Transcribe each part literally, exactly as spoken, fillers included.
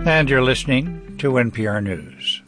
And you're listening to N P R News.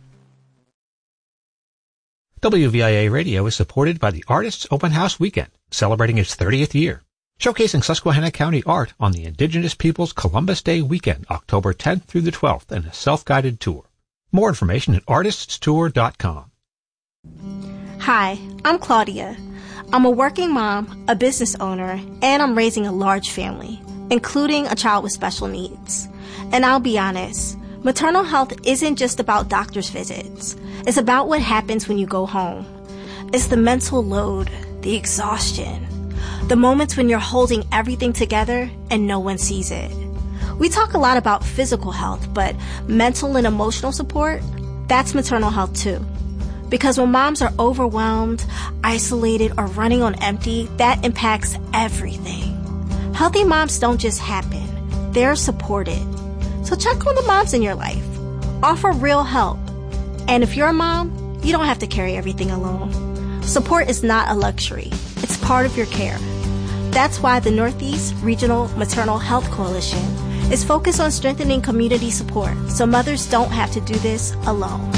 W V I A Radio is supported by the Artists Open House Weekend, celebrating its thirtieth year, showcasing Susquehanna County art on the Indigenous Peoples Columbus Day weekend, October tenth through the twelfth, in a self-guided tour. More information at artists tour dot com. Hi, I'm Claudia. I'm a working mom, a business owner, and I'm raising a large family, including a child with special needs. And I'll be honest, maternal health isn't just about doctor's visits. It's about what happens when you go home. It's the mental load, the exhaustion, the moments when you're holding everything together and no one sees it. We talk a lot about physical health, but mental and emotional support, that's maternal health too. Because when moms are overwhelmed, isolated, or running on empty, that impacts everything. Healthy moms don't just happen. They're supported. So check on the moms in your life. Offer real help. And if you're a mom, you don't have to carry everything alone. Support is not a luxury. It's part of your care. That's why the Northeast Regional Maternal Health Coalition is focused on strengthening community support so mothers don't have to do this alone.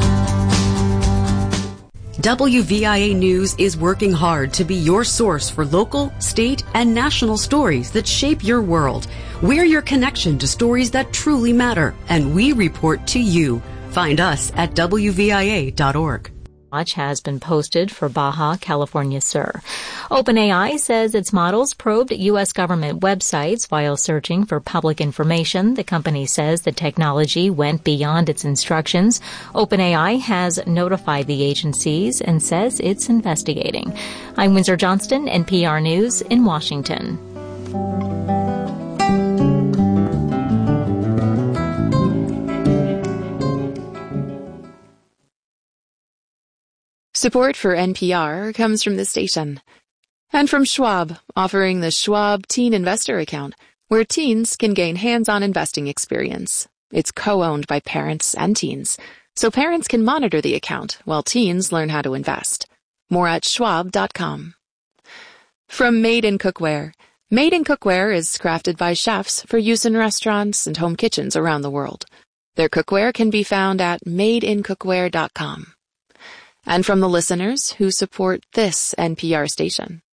W V I A News is working hard to be your source for local, state, and national stories that shape your world. We're your connection to stories that truly matter, and we report to you. Find us at W V I A dot org. Watch has been posted for Baja California Sur. OpenAI says its models probed U S government websites while searching for public information. The company says the technology went beyond its instructions. OpenAI has notified the agencies and says it's investigating. I'm Windsor Johnston, N P R News in Washington. Support for N P R comes from the station. And from Schwab, offering the Schwab Teen Investor Account, where teens can gain hands-on investing experience. It's co-owned by parents and teens, so parents can monitor the account while teens learn how to invest. More at schwab dot com. From Made in Cookware. Made in Cookware is crafted by chefs for use in restaurants and home kitchens around the world. Their cookware can be found at made in cookware dot com. And from the listeners who support this N P R station.